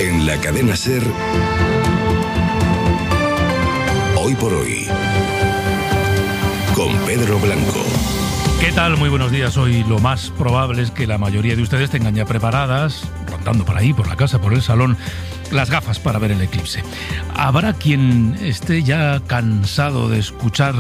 En la cadena SER, Hoy por Hoy, con Pedro Blanco. ¿Qué tal? Muy buenos días. Hoy lo más probable es que la mayoría de ustedes tengan ya preparadas, rondando por ahí, por la casa, por el salón, las gafas para ver el eclipse. Habrá quien esté ya cansado de escuchar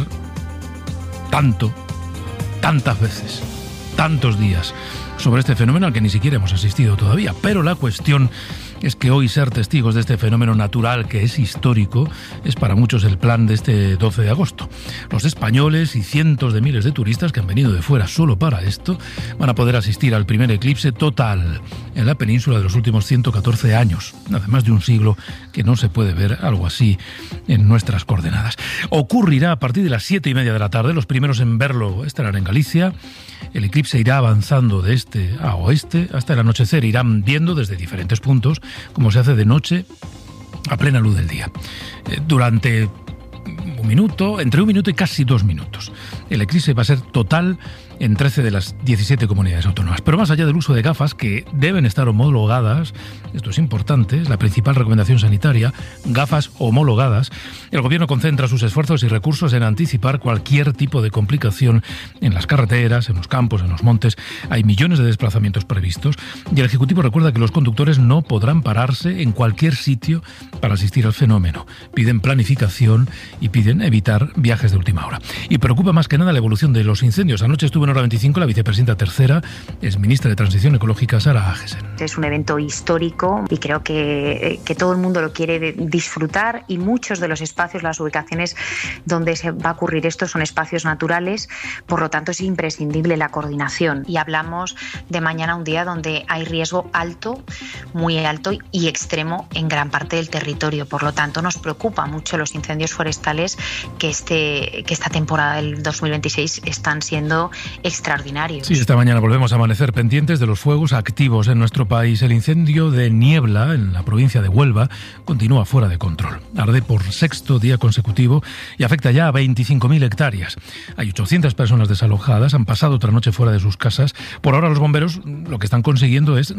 tantas veces, tantos días sobre este fenómeno al que ni siquiera hemos asistido todavía. Pero la cuestión es que hoy ser testigos de este fenómeno natural que es histórico es para muchos el plan de este 12 de agosto. Los españoles y cientos de miles de turistas que han venido de fuera solo para esto van a poder asistir al primer eclipse total en la península de los últimos 114 años. Además de un siglo que no se puede ver algo así en nuestras coordenadas. Ocurrirá a partir de las 7:30 de la tarde. Los primeros en verlo estarán en Galicia. El eclipse irá avanzando de este a oeste hasta el anochecer. Irán viendo desde diferentes puntos como se hace de noche a plena luz del día. Durante entre un minuto y casi 2 minutos. El eclipse va a ser total en 13 de las 17 comunidades autónomas. Pero más allá del uso de gafas, que deben estar homologadas, esto es importante, es la principal recomendación sanitaria, gafas homologadas, el Gobierno concentra sus esfuerzos y recursos en anticipar cualquier tipo de complicación en las carreteras, en los campos, en los montes. Hay millones de desplazamientos previstos y el Ejecutivo recuerda que los conductores no podrán pararse en cualquier sitio para asistir al fenómeno. Piden planificación y piden evitar viajes de última hora. Y preocupa más que nada la evolución de los incendios. Anoche estuvo en Hora 25 la vicepresidenta tercera, es ministra de Transición Ecológica, Sara Agesen. Es un evento histórico y creo que todo el mundo lo quiere disfrutar, y muchos de los espacios, las ubicaciones donde se va a ocurrir esto son espacios naturales, por lo tanto es imprescindible la coordinación. Y hablamos de mañana, un día donde hay riesgo alto, muy alto y extremo en gran parte del territorio. Por lo tanto nos preocupa mucho los incendios forestales que esta temporada del 2026 están siendo extraordinarios. Sí, esta mañana volvemos a amanecer pendientes de los fuegos activos en nuestro país. El incendio de Niebla, en la provincia de Huelva, continúa fuera de control. Arde por 6º día consecutivo y afecta ya a 25.000 hectáreas. Hay 800 personas desalojadas, han pasado otra noche fuera de sus casas. Por ahora los bomberos lo que están consiguiendo es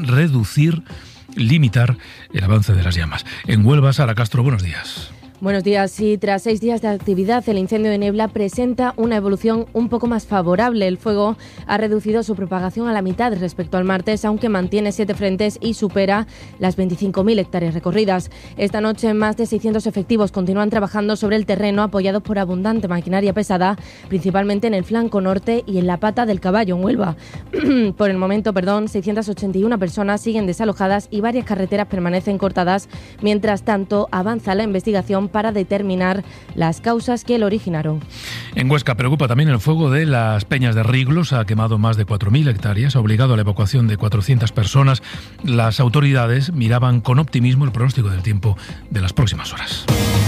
limitar el avance de las llamas. En Huelva, Sara Castro, buenos días. Buenos días. Sí, tras 6 días de actividad, el incendio de Niebla presenta una evolución un poco más favorable. El fuego ha reducido su propagación a la mitad respecto al martes, aunque mantiene 7 frentes y supera las 25.000 hectáreas recorridas. Esta noche, más de 600 efectivos continúan trabajando sobre el terreno, apoyados por abundante maquinaria pesada, principalmente en el flanco norte y en la Pata del Caballo, en Huelva. Por el momento, 681 personas siguen desalojadas y varias carreteras permanecen cortadas. Mientras tanto, avanza la investigación para determinar las causas que lo originaron. En Huesca preocupa también el fuego de las Peñas de Riglos. Ha quemado más de 4.000 hectáreas, ha obligado a la evacuación de 400 personas. Las autoridades miraban con optimismo el pronóstico del tiempo de las próximas horas.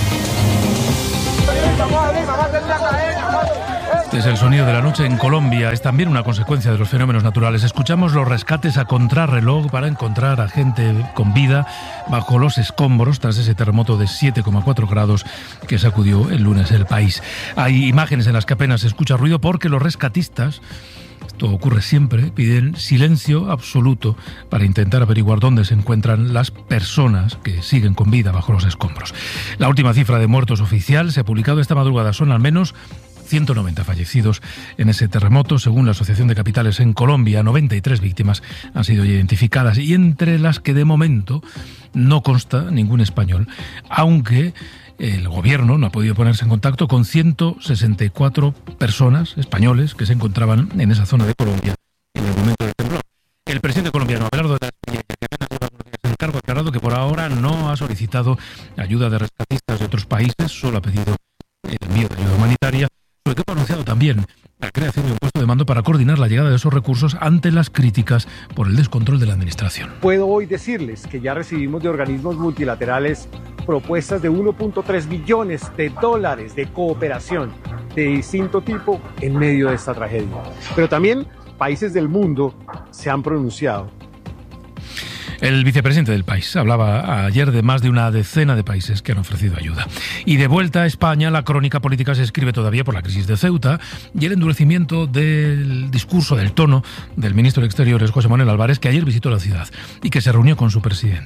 Es el sonido de la noche en Colombia. Es también una consecuencia de los fenómenos naturales. Escuchamos los rescates a contrarreloj para encontrar a gente con vida bajo los escombros tras ese terremoto de 7,4 grados que sacudió el lunes el país. Hay imágenes en las que apenas se escucha ruido porque los rescatistas, esto ocurre siempre, piden silencio absoluto para intentar averiguar dónde se encuentran las personas que siguen con vida bajo los escombros. La última cifra de muertos oficial se ha publicado esta madrugada. Son al menos 190 fallecidos en ese terremoto. Según la Asociación de Capitales en Colombia, 93 víctimas han sido identificadas, y entre las que de momento no consta ningún español, aunque el gobierno no ha podido ponerse en contacto con 164 personas españoles que se encontraban en esa zona de Colombia en el momento del temblor. El presidente colombiano, Abelardo de la Espriella, que apenas lleva unos días en el cargo, ha aclarado que por ahora no ha solicitado ayuda de rescatistas de otros países, solo ha pedido el envío de ayuda humanitaria. Su equipo ha anunciado también la creación de un puesto de mando para coordinar la llegada de esos recursos ante las críticas por el descontrol de la administración. Puedo hoy decirles que ya recibimos de organismos multilaterales propuestas de $1.3 billones de cooperación de distinto tipo en medio de esta tragedia. Pero también países del mundo se han pronunciado. El vicepresidente del país hablaba ayer de más de una decena de países que han ofrecido ayuda. Y de vuelta a España, la crónica política se escribe todavía por la crisis de Ceuta y el endurecimiento del discurso, del tono del ministro de Exteriores, José Manuel Álvarez, que ayer visitó la ciudad y que se reunió con su presidente.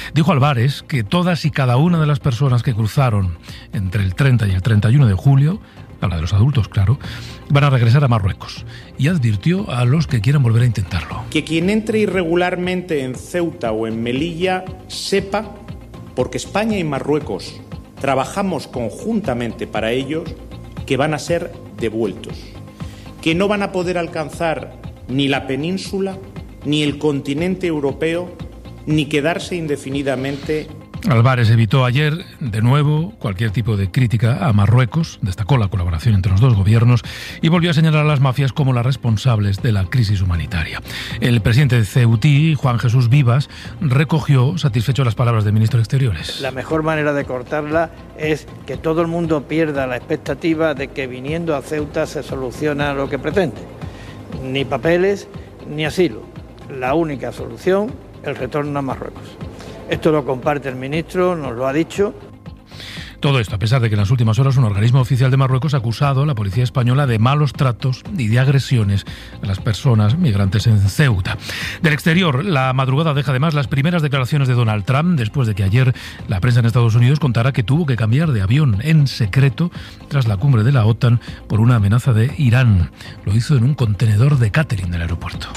Dijo Álvarez que todas y cada una de las personas que cruzaron entre el 30 y el 31 de julio, habla de los adultos, claro, van a regresar a Marruecos. Y advirtió a los que quieran volver a intentarlo. Que quien entre irregularmente en Ceuta o en Melilla sepa, porque España y Marruecos trabajamos conjuntamente para ellos, que van a ser devueltos, que no van a poder alcanzar ni la península, ni el continente europeo, ni quedarse indefinidamente. Álvarez evitó ayer, de nuevo, cualquier tipo de crítica a Marruecos, destacó la colaboración entre los dos gobiernos y volvió a señalar a las mafias como las responsables de la crisis humanitaria. El presidente de Ceutí, Juan Jesús Vivas, recogió satisfecho las palabras del ministro de Exteriores. La mejor manera de cortarla es que todo el mundo pierda la expectativa de que viniendo a Ceuta se soluciona lo que pretende. Ni papeles, ni asilo. La única solución, el retorno a Marruecos. Esto lo comparte el ministro, nos lo ha dicho. Todo esto a pesar de que en las últimas horas un organismo oficial de Marruecos ha acusado a la policía española de malos tratos y de agresiones a las personas migrantes en Ceuta. Del exterior, la madrugada deja además las primeras declaraciones de Donald Trump después de que ayer la prensa en Estados Unidos contara que tuvo que cambiar de avión en secreto tras la cumbre de la OTAN por una amenaza de Irán. Lo hizo en un contenedor de catering del aeropuerto.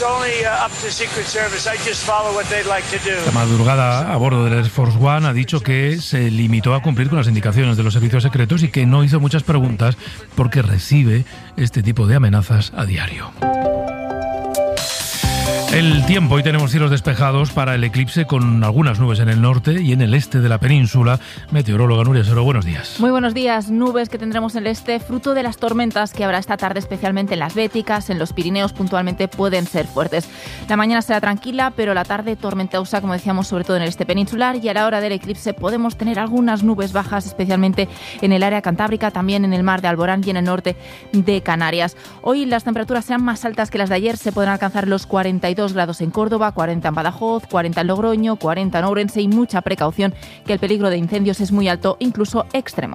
La madrugada a bordo del Air Force One ha dicho que se limitó a cumplir con las indicaciones de los servicios secretos y que no hizo muchas preguntas porque recibe este tipo de amenazas a diario. El tiempo, hoy tenemos cielos despejados para el eclipse con algunas nubes en el norte y en el este de la península. Meteoróloga Nuria Soro, buenos días. Muy buenos días. Nubes que tendremos en el este, fruto de las tormentas que habrá esta tarde, especialmente en las Béticas, en los Pirineos puntualmente pueden ser fuertes. La mañana será tranquila, pero la tarde tormentosa, como decíamos, sobre todo en el este peninsular, y a la hora del eclipse podemos tener algunas nubes bajas, especialmente en el área cantábrica, también en el mar de Alborán y en el norte de Canarias. Hoy las temperaturas serán más altas que las de ayer, se podrán alcanzar los 42 grados en Córdoba, 40 en Badajoz, 40 en Logroño, 40 en Ourense y mucha precaución que el peligro de incendios es muy alto, incluso extremo.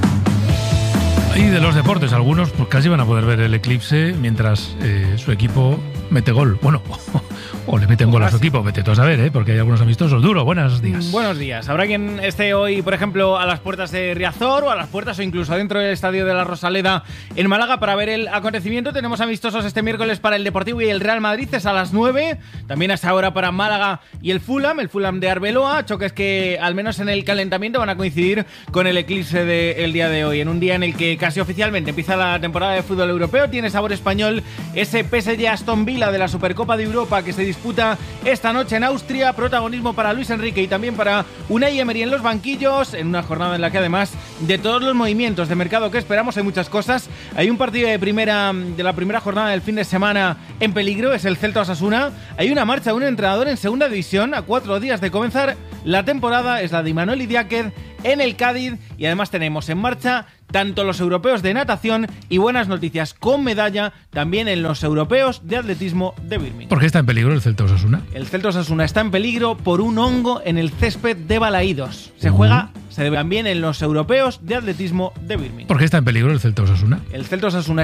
Y de los deportes, algunos pues casi van a poder ver el eclipse mientras su equipo mete gol. Bueno, o le meten gol a su equipo, vete tú a saber, porque hay algunos amistosos. Duro, buenos días. Buenos días. Habrá quien esté hoy, por ejemplo, a las puertas de Riazor o a las puertas o incluso dentro del estadio de la Rosaleda en Málaga para ver el acontecimiento. Tenemos amistosos este miércoles para el Deportivo y el Real Madrid, es a las 9. También hasta ahora para Málaga y el Fulham de Arbeloa. Choques que, al menos en el calentamiento, van a coincidir con el eclipse del día de hoy. En un día en el que casi oficialmente empieza la temporada de fútbol europeo, tiene sabor español ese PSG Aston Villa de la Supercopa de Europa que se disputa esta noche en Austria. Protagonismo para Luis Enrique y también para Unai Emery en los banquillos, en una jornada en la que, además de todos los movimientos de mercado que esperamos, hay muchas cosas. Hay un partido de la primera jornada del fin de semana en peligro, es el Celta Osasuna. Hay una marcha de un entrenador en segunda división a 4 días de comenzar la temporada, es la de Imanol Idiáquez en el Cádiz, y además tenemos en marcha tanto los europeos de natación y buenas noticias con medalla también en los europeos de atletismo de Birmingham. ¿Por qué está en peligro el Celta Osasuna? El Celta Osasuna está en peligro por un hongo en el césped de Balaídos. Se juega también en los europeos de atletismo de Birmingham. ¿Por qué está en peligro el Celta Osasuna? El Celta Osasuna